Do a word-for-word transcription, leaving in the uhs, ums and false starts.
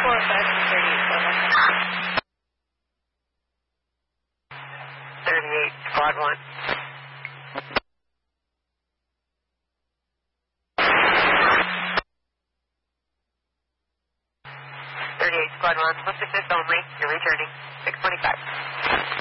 four five thirty-eight, thirty-eight, squad one. thirty-eight, squad one, let's assist only, you're returning, six twenty-five.